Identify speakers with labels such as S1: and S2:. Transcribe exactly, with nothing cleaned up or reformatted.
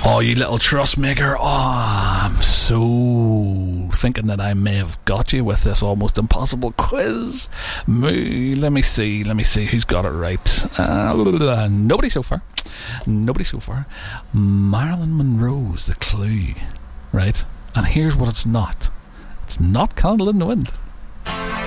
S1: Oh, you little trust maker. Oh, I'm so thinking that I may have got you with this almost impossible quiz. Me, let me see. Let me see who's got it right. Uh, nobody so far. Nobody so far. Marilyn Monroe's the clue. Right? And here's what it's not. It's not Candle in the Wind.